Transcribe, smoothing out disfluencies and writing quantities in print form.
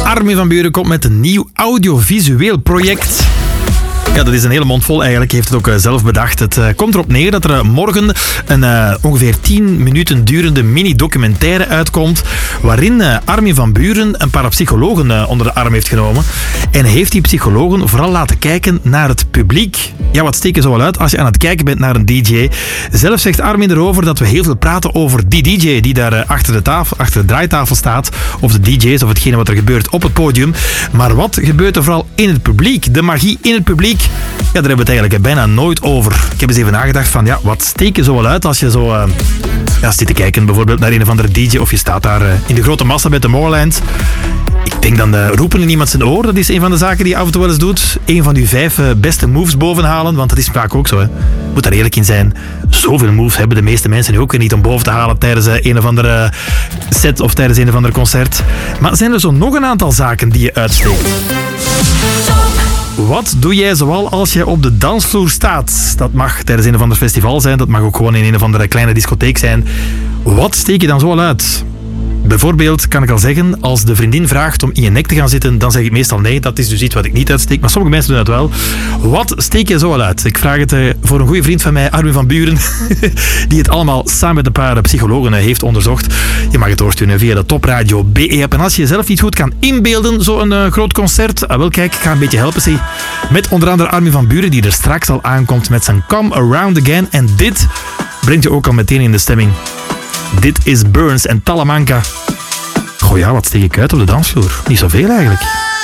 Armin van Buuren komt met een nieuw audiovisueel project. Ja, dat is een hele mond vol eigenlijk. Hij heeft het ook zelf bedacht. Het komt erop neer dat er morgen een ongeveer 10 minuten durende mini-documentaire uitkomt waarin Armin van Buuren een paar psychologen onder de arm heeft genomen. En heeft die psychologen vooral laten kijken naar het publiek. Ja, wat steekt je zo wel uit als je aan het kijken bent naar een DJ? Zelf zegt Armin erover dat we heel veel praten over die DJ die daar achter de draaitafel staat. Of de DJ's of hetgene wat er gebeurt op het podium. Maar wat gebeurt er vooral in het publiek? De magie in het publiek? Ja, daar hebben we het eigenlijk bijna nooit over. Ik heb eens even nagedacht van, ja, wat steek je zo wel uit als je zo zit te kijken bijvoorbeeld naar een of andere DJ of je staat daar in de grote massa bij de Tomorrowland. Ik denk dan roepen in iemand zijn oor. Dat is een van de zaken die je af en toe wel eens doet. Een van uw 5 beste moves bovenhalen, want dat is vaak ook zo. Hè. Moet daar eerlijk in zijn. Zoveel moves hebben de meeste mensen nu ook weer niet om boven te halen tijdens een of andere set of tijdens een of ander concert. Maar zijn er zo nog een aantal zaken die je uitsteekt? Wat doe jij zoal als je op de dansvloer staat? Dat mag tijdens een of ander festival zijn, dat mag ook gewoon in een of andere kleine discotheek zijn. Wat steek je dan zoal uit? Bijvoorbeeld kan ik al zeggen, als de vriendin vraagt om in je nek te gaan zitten, dan zeg ik meestal nee. Dat is dus iets wat ik niet uitsteek, maar sommige mensen doen dat wel. Wat steek je zo al uit? Ik vraag het voor een goede vriend van mij, Armin van Buuren, die het allemaal samen met een paar psychologen heeft onderzocht. Je mag het doorsturen via de Topradio BE-app. En als je jezelf niet goed kan inbeelden, zo'n groot concert, wel kijk, ik ga een beetje helpen, zie. Met onder andere Armin van Buuren, die er straks al aankomt met zijn Come Around Again. En dit brengt je ook al meteen in de stemming. Dit is Burns en Talamanca. Goh ja, wat steek ik uit op de dansvloer? Niet zoveel eigenlijk.